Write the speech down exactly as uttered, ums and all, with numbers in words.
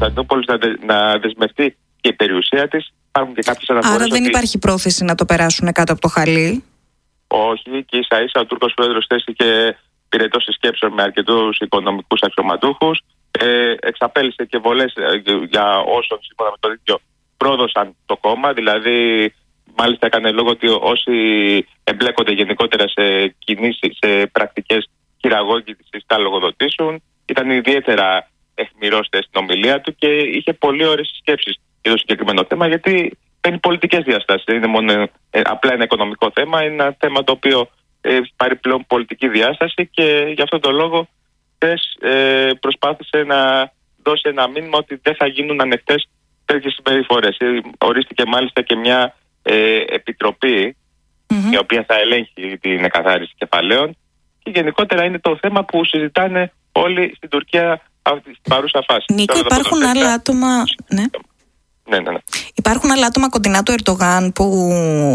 Κωνσταντινούπολης να, δε, να δεσμευτεί και η περιουσία της. Υπάρχουν και κάποιες αναφορές. Άρα δεν ότι... υπάρχει πρόθεση να το περάσουν κάτω από το χαλί. Όχι, και ίσα ίσα ο Τούρκος πρόεδρος θέσηκε πυρετό συσκέψεων με αρκετούς οικονομικούς αξιωματούχους. Ε, εξαπέλυσε και βολές για όσων σύμφωνα με το δίκτυο πρόδωσαν το κόμμα. Δηλαδή, μάλιστα έκανε λόγο ότι όσοι εμπλέκονται γενικότερα σε κινήσεις, σε πρακτικές χειραγώγησης, θα λογοδοτήσουν. Ήταν ιδιαίτερα αιχμηρός στην ομιλία του και είχε πολύ ωραίες σκέψεις για το συγκεκριμένο θέμα, γιατί παίρνει πολιτικές διαστάσεις. Δεν είναι μόνο ε, απλά ένα οικονομικό θέμα, είναι ένα θέμα το οποίο ε, πάρει πλέον πολιτική διάσταση και γι' αυτόν τον λόγο χθες ε, προσπάθησε να δώσει ένα μήνυμα ότι δεν θα γίνουν ανεκτές τέτοιες συμπεριφορές. Ε, ορίστηκε μάλιστα και μια ε, επιτροπή mm-hmm. η οποία θα ελέγχει την εκαθάριση κεφαλαίων και γενικότερα είναι το θέμα που συζητάνε όλοι στην Τουρκία στην παρούσα φάση. Νίκο, υπάρχουν άλλα άτομα... Ναι. Ναι, ναι, ναι. Υπάρχουν άλλα άτομα κοντινά του Ερντογάν που